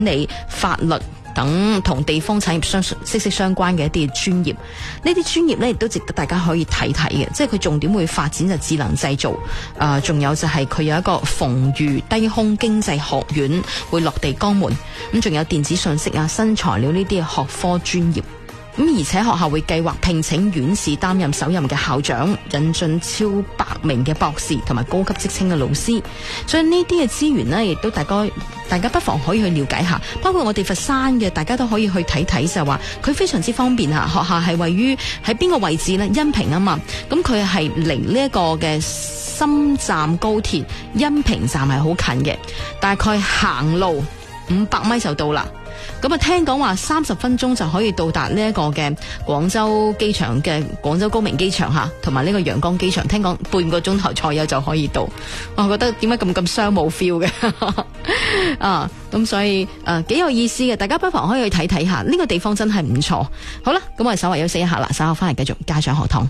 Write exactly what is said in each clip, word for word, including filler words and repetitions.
理、法律等同地方產業相息息相關嘅一啲專業，呢啲專業呢亦都值得大家可以睇睇嘅，即係佢重點會發展就智能製造，誒、呃，仲有就係佢有一個豐裕低空經濟學院會落地江門，咁仲有電子信息啊、新材料呢啲學科專業。咁而且學校會計劃聘請院士擔任首任嘅校長，引進超百名嘅博士同埋高級職稱嘅老師，所以呢啲嘅資源呢，亦都大家大家不妨可以去了解下。包括我哋佛山嘅，大家都可以去睇睇，就係話佢非常之方便吓。學校係位於喺邊個位置呢？恩平啊嘛，咁佢係離呢一個嘅深站高鐵恩平站係好近嘅，大概行路五百米就到啦。咁啊，聽講話三十分鐘就可以到達呢一個嘅廣州機場嘅廣州高明機場吓，同埋呢個陽江機場，聽講半個鐘頭左右就可以到。我覺得點解咁咁商務 feel 嘅啊？咁所以誒幾、呃、有意思嘅，大家不妨可以去睇睇下，呢、這個地方真係唔錯。好啦，咁我哋稍為休息一下啦，稍後翻嚟繼續家長學堂。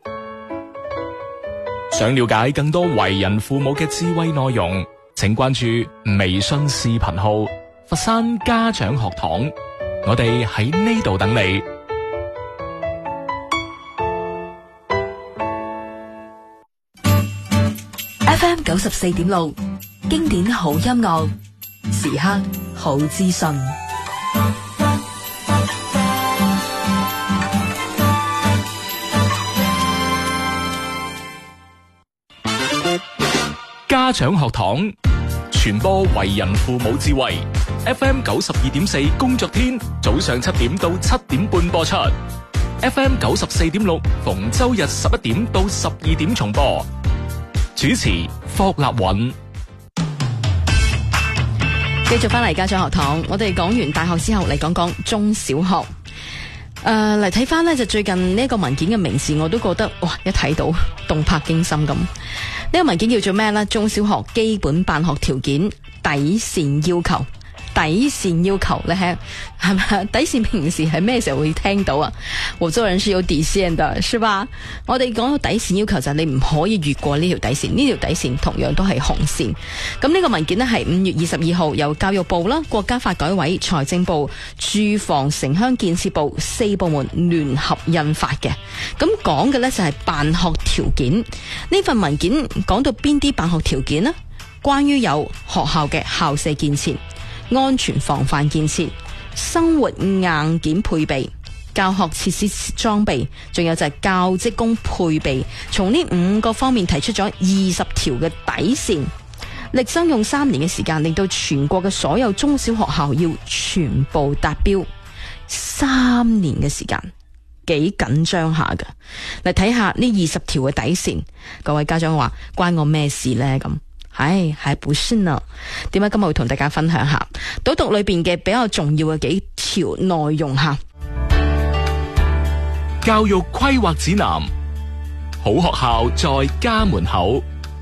想了解更多為人父母嘅智慧內容，請關注微信視頻號佛山家長學堂，我哋喺呢度等你。 F M 九十四點六，經典好音樂，時刻好資訊。 家長學堂傳播為人父母智慧。F M 九十二點四工作天早上七點到七點半播出。F M 九十四點六逢周日十一點到十二點重播。主持霍立允。 繼續翻嚟家長學堂，我哋講完大學之後嚟講講中小學。誒嚟睇翻呢，就最近呢一個文件嘅名字我都覺得哇，一睇到動魄驚心咁。呢個文件叫做咩呢？中小學基本辦學條件底線要求。底線要求咧，係咪？底線平時係咩時候會聽到啊？我做人是有底線的，是吧？我哋講到底線要求就係你唔可以越過呢條底線，呢條底線同樣都係紅線。咁呢個文件呢係五月二十二號由教育部啦、國家發改委、財政部、住房城鄉建設部四部門聯合印發嘅。咁講嘅呢就係辦學條件。呢份文件講到邊啲辦學條件呢？關於有學校嘅校舍建設、安全防範建設、生活硬件配備、教學設施裝備，仲有就係教職工配備，從呢五個方面提出咗二十條嘅底線，力爭用三年嘅時間令到全國嘅所有中小學校要全部達標。三年嘅時間幾緊張下噶，嚟睇下呢二十條嘅底線。各位家長話關我咩事呢？咁唉，係本身啊，點解今日會同大家分享下導讀裏邊嘅比較重要嘅幾條內容下。 教育規劃指南，好學校在家門口。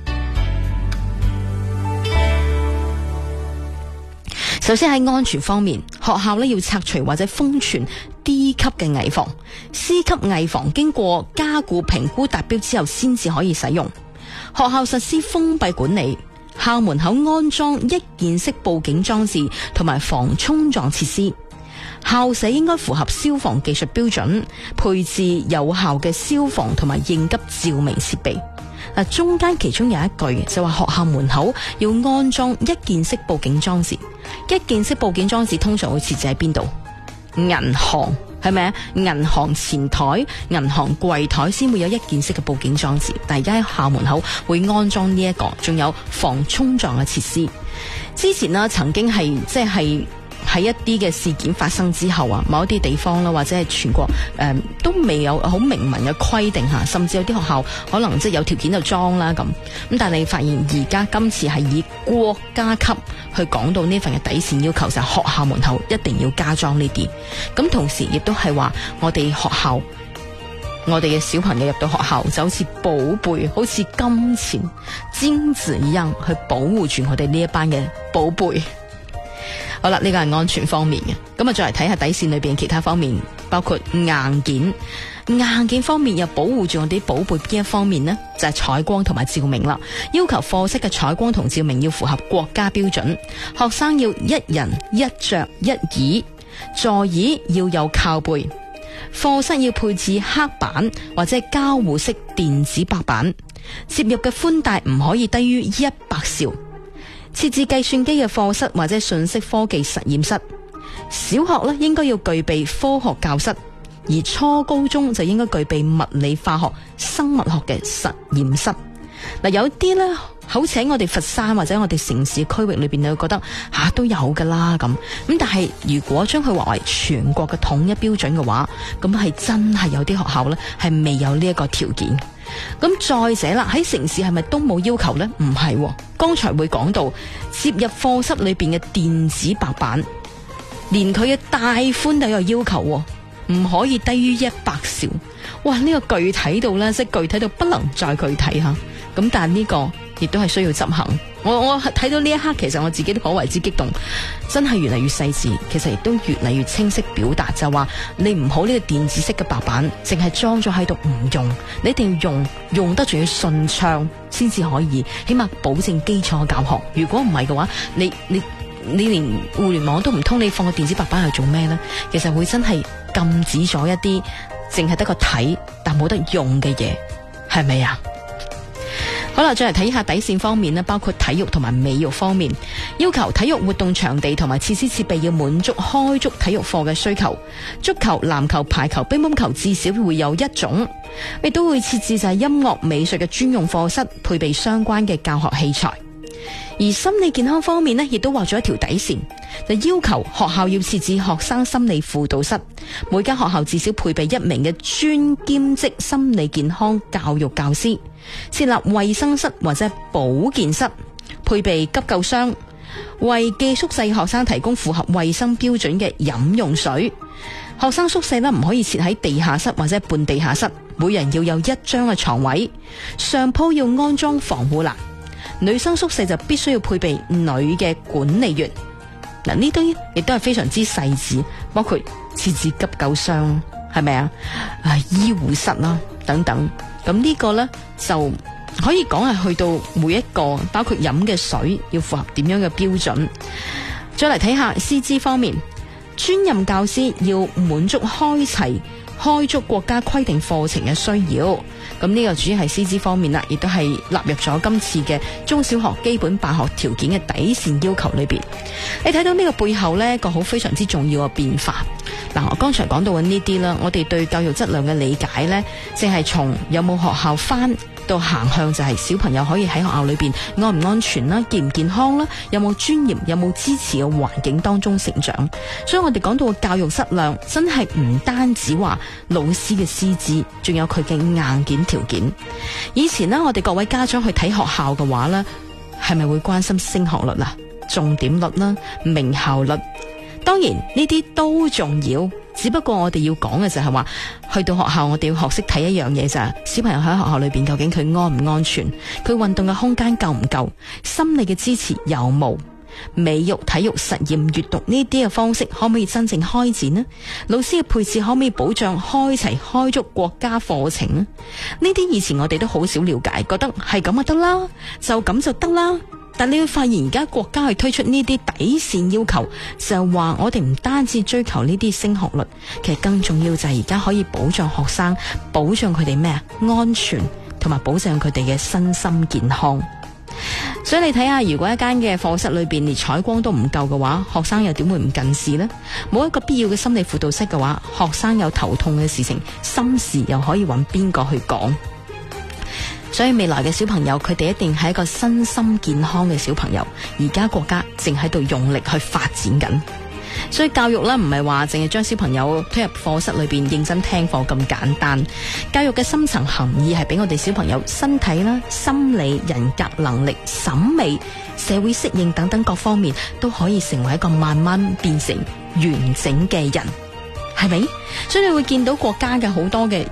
首先喺安全方面，學校呢要拆除或者封存 D 級嘅危房， C 級危房經過加固評估達標之後先至可以使用。學校實施封閉管理，校門口安裝一鍵式報警裝置同埋防衝撞設施。校舍應該符合消防技術標準，配置有效嘅消防同埋應急照明設備。嗱，中間其中有一句就話學校門口要安裝一鍵式報警裝置。一鍵式報警裝置通常會設置喺邊度？銀行係咪啊？銀行前台、銀行櫃台先會有一鍵式嘅報警裝置，但係而家喺校門口會安裝呢一個，仲有防衝撞嘅設施。之前呢，曾經係即係喺一啲嘅事件發生之後啊，某一啲地方啦，或者係全國誒、呃、都未有好明文嘅規定吓，甚至有啲學校可能即係有條件就裝啦咁。咁但係你發現而家今次係以國家級去講到呢份嘅底線要求，就係學校門口一定要加裝呢啲。咁同時亦都係話我哋學校，我哋嘅小朋友入到學校就好似寶貝，好似金錢、金子一樣去保護住我哋呢一班嘅寶貝。好啦，呢個係安全方面嘅，咁啊再嚟睇下底線裏邊其他方面， 包括硬件。硬件方面又保護住我哋啲寶貝，邊一方面呢？就係採光同埋照明啦。要求課室嘅採光同照明要符合國家標準，學生要一人一桌一椅，座椅要有靠背，課室要配置黑板或者交互式電子白板，接入嘅寬帶唔可以低於一百兆，設置計算機嘅課室或者信息科技實驗室。小學呢應該要具備科學教室，而初高中就應該具備物理化學、生物學嘅實驗室。嗱，有啲呢好似喺我哋佛山或者我哋城市區域裏邊，你會覺得吓、啊、都有噶啦咁。咁但係如果將佢劃為全國嘅統一標準嘅話，咁係真係有啲學校呢係未有呢一個條件。咁再者啦，喺城市係咪都冇要求呢？唔係、哦，剛才會講到接入課室裏邊嘅電子白板，連佢嘅帶寬都有要求、哦。唔可以低於一百兆，哇！呢、這個具體到呢，即係具體到不能再具體吓。咁但係呢個亦都係需要執行。我我睇到呢一刻，其實我自己都頗為之激動，真係越嚟越細緻，其實亦都越嚟越清晰表達，就話你唔好呢個電子式嘅白板，淨係裝咗喺度唔用，你一定要用，用得仲要順暢，先至可以，起碼保證基礎嘅教學。如果唔係嘅話，你你你連互聯網都唔通，你放個電子白板去做咩呢？其實會真係禁止咗一啲淨係得個睇但冇得用嘅嘢，係咪啊？好啦，再嚟睇下底線方面咧，包括體育同埋美育方面，要求體育活動場地同埋設施設備要滿足開足體育課嘅需求。足球、籃球、排球、乒乓球至少會有一種，亦都會設置就係音樂美術嘅專用課室，配備相關嘅教學器材。而心理健康方面呢，亦都畫咗一條底線，就要求學校要設置學生心理輔導室，每間學校至少配備一名嘅專兼職心理健康教育教師，設立衛生室或者保健室，配備急救箱，為寄宿制學生提供符合衛生標準嘅飲用水。學生宿舍呢，唔可以設喺地下室或者半地下室，每人要有一張嘅床位，上鋪要安裝防護欄。女生宿舍就必須要配備女嘅管理員。嗱，呢啲亦都係非常之細緻，包括設置急救箱，係咪啊？啊，醫護室啦，等等。咁呢個呢，就可以講係去到每一個，包括飲嘅水要符合點樣嘅標準。再嚟睇下師資方面，專任教師要滿足開齊開足國家規定課程嘅需要。咁呢個主要係師資方面啦，亦都係納入咗今次嘅中小學基本辦學條件嘅底線要求裏邊。你睇到呢個背後呢，一個好非常之重要嘅變化。嗱，我剛才講到嘅呢啲啦，我哋對教育質量嘅理解呢，淨係從有冇學校返到行向，就係小朋友可以喺學校裏邊安唔安全啦、健唔健康啦、有冇尊嚴、有冇支持嘅環境當中成長。所以我哋講到嘅教育質量，真係唔單止話老師嘅師資，仲有佢嘅硬件條件。以前呢，我哋各位家長去睇學校嘅話呢，係咪會關心升學率啊、重點率啦、名校率？當然呢啲都重要，只不過我哋要講嘅就係話，去到學校我哋要學識睇一樣嘢，就係小朋友喺學校裏邊究竟佢安唔安全，佢運動嘅空間夠唔夠，心理嘅支持有冇，美育、體育、實驗、閱讀呢啲嘅方式可唔可以真正開展呢？老師嘅配置可唔可以保障開齊開足國家課程呢？呢啲以前我哋都好少了解，覺得係咁就得啦，就咁就得啦。但你會發現而家國家去推出呢啲底線要求，就係話我哋唔單止追求呢啲升學率，其實更重要就係而家可以保障學生，保障佢哋咩啊？安全，同埋保障佢哋嘅身心健康。所以你睇下，如果一間嘅課室裏邊連採光都唔夠嘅話，學生又點會唔近視呢？冇一個必要嘅心理輔導室嘅話，學生有頭痛嘅事情，心事又可以揾邊個去講？所以未來嘅小朋友，佢哋一定係一個身心健康嘅小朋友。而家國家正喺度用力去發展緊，所以教育呢，唔係話淨係將小朋友推入課室裏邊認真聽課咁簡單。教育嘅深層含義係俾我哋小朋友身體啦、心理、人格能力、審美、社會適應等等各方面都可以成為一個慢慢變成完整嘅人，係咪？所以你會見到國家嘅好多嘅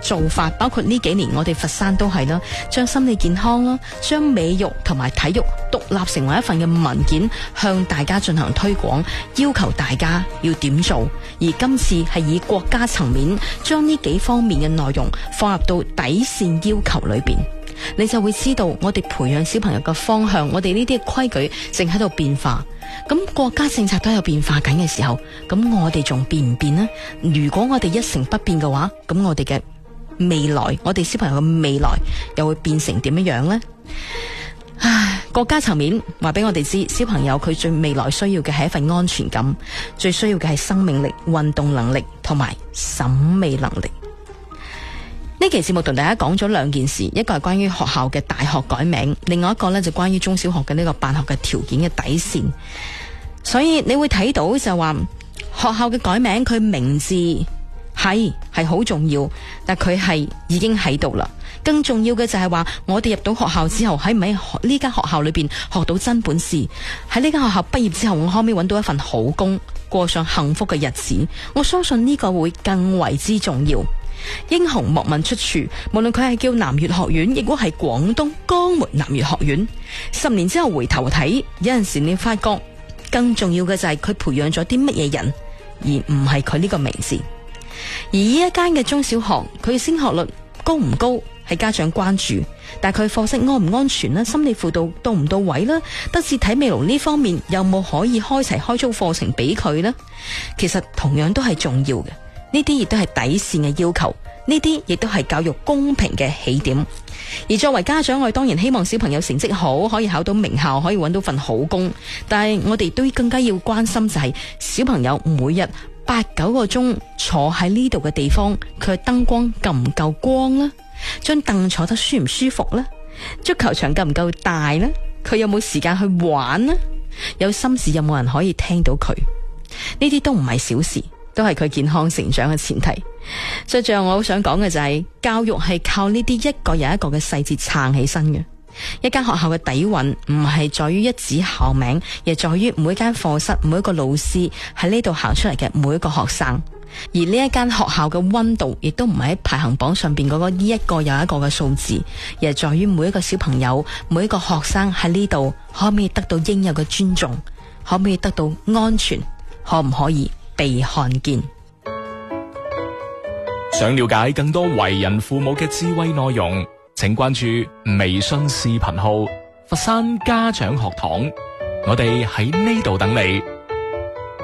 做法，包括呢幾年我哋佛山都係啦，將心理健康啦，將美育同埋體育獨立成為一份嘅文件，向大家進行推廣，要求大家要點做。而今次係以國家層面將呢幾方面嘅內容放入到底線要求裏邊，你就會知道我哋培養小朋友嘅方向，我哋呢啲規矩正喺度變化。咁國家政策都有變化緊嘅時候，咁我哋仲變唔變呢？如果我哋一成不變嘅話，咁我哋嘅未來，我哋小朋友嘅未來又會變成點樣樣呢？唉，國家層面話俾我哋知，小朋友佢最未來需要嘅係一份安全感，最需要嘅係生命力、運動能力同埋審美能力。呢期節目同大家講咗兩件事，一個係關於學校嘅大學改名，另外一個呢就關於中小學嘅呢個辦學嘅條件嘅底線。所以你會睇到就話學校嘅改名，佢名字係係好重要，但佢係已經喺度啦。更重要嘅就係話，我哋入到學校之後，喺唔喺呢間學校裏邊學到真本事？喺呢間學校畢業之後，我可唔可以揾到一份好工，過上幸福嘅日子？我相信呢個會更為之重要。英雄莫問出處，無論佢係叫南粵學院，亦或係廣東江門南粵學院，十年之後回頭睇，有陣時你發覺更重要嘅就係佢培養咗啲乜嘢人，而唔係佢呢個名字。而呢一間嘅中小學，佢升學率高唔高係家長關注，但係佢課室安唔安全啦，心理輔導到唔到位啦，德智體美勞呢方面有冇可以開齊開租課程俾佢呢？其實同樣都係重要嘅。呢啲亦都係底線嘅要求，呢啲亦都係教育公平嘅起點。而作為家長，我哋當然希望小朋友成績好，可以考到名校，可以揾到份好工。但係我哋都更加要關心就係小朋友每日八九個鐘坐喺呢度嘅地方，佢嘅燈光夠唔夠光呢？張凳坐得舒唔舒服呢？足球場夠唔夠大呢？佢有冇時間去玩呢？有心事有冇人可以聽到佢？呢啲都唔係小事，都係佢健康成長嘅前提。所以最後我好想講嘅就係、是，教育係靠呢啲一個又一個嘅細節撐起身嘅。一間學校嘅底蘊唔係在於一紙校名，而係在於每一間課室、每一個老師喺呢度行出嚟嘅每一個學生。而呢一間學校嘅溫度，亦都唔係喺排行榜上邊嗰個呢一個又一個嘅數字，而係在於每一個小朋友、每一個學生喺呢度可唔可以得到應有嘅尊重，可唔可以得到安全，可唔可以被看見。 想了解更多為人父母嘅智慧內容，請關注微信視頻號佛山家長學堂，我哋喺呢度等你。